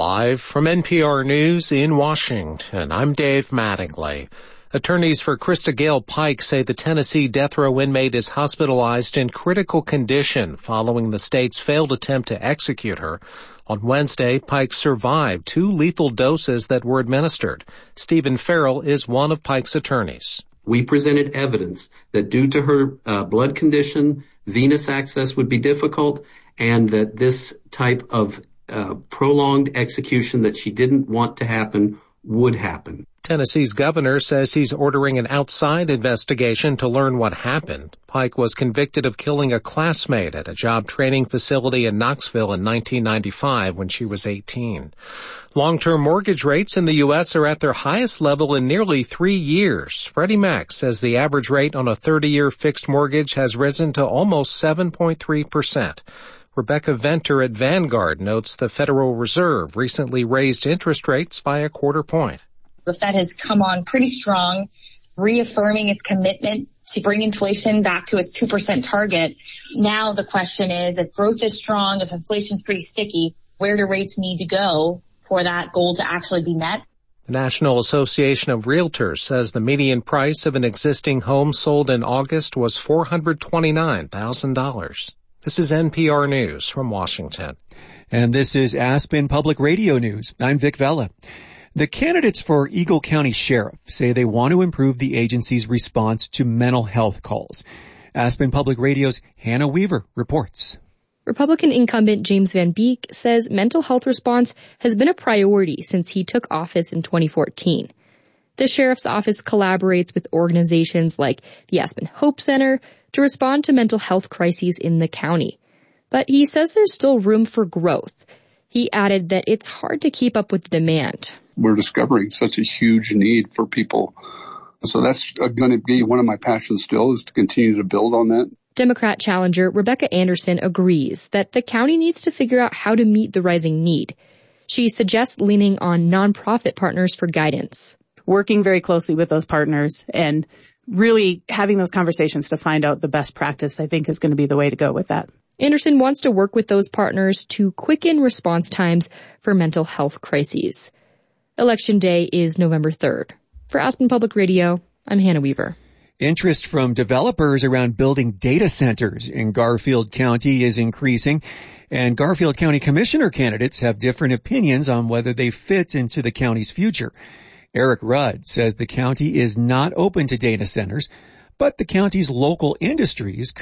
Live from NPR News in Washington, I'm Dave Mattingly. Attorneys for Krista Gale Pike say the Tennessee death row inmate is hospitalized in critical condition following the state's failed attempt to execute her. On Wednesday, Pike survived 2 lethal doses that were administered. Stephen Farrell is one of Pike's attorneys. We presented evidence that due to her blood condition, venous access would be difficult, and that this type of prolonged execution that she didn't want to happen would happen. Tennessee's governor says he's ordering an outside investigation to learn what happened. Pike was convicted of killing a classmate at a job training facility in Knoxville in 1995 when she was 18. Long-term mortgage rates in the U.S. are at their highest level in nearly 3 years. Freddie Mac says the average rate on a 30-year fixed mortgage has risen to almost 7.3%. Rebecca Venter at Vanguard notes the Federal Reserve recently raised interest rates by a quarter point. The Fed has come on pretty strong, reaffirming its commitment to bring inflation back to its 2% target. Now the question is, if growth is strong, if inflation's pretty sticky, where do rates need to go for that goal to actually be met? The National Association of Realtors says the median price of an existing home sold in August was $429,000. This is NPR News from Washington. And this is Aspen Public Radio News. I'm Vic Vella. The candidates for Eagle County Sheriff say they want to improve the agency's response to mental health calls. Aspen Public Radio's Hannah Weaver reports. Republican incumbent James Van Beek says mental health response has been a priority since he took office in 2014. The sheriff's office collaborates with organizations like the Aspen Hope Center to respond to mental health crises in the county. But he says there's still room for growth. He added that it's hard to keep up with the demand. We're discovering such a huge need for people. So that's going to be one of my passions still, is to continue to build on that. Democrat challenger Rebecca Anderson agrees that the county needs to figure out how to meet the rising need. She suggests leaning on nonprofit partners for guidance. Working very closely with those partners and really having those conversations to find out the best practice, I think, is going to be the way to go with that. Anderson wants to work with those partners to quicken response times for mental health crises. Election Day is November 3rd. For Aspen Public Radio, I'm Hannah Weaver. Interest from developers around building data centers in Garfield County is increasing, and Garfield County Commissioner candidates have different opinions on whether they fit into the county's future. Eric Rudd says the county is not open to data centers, but the county's local industries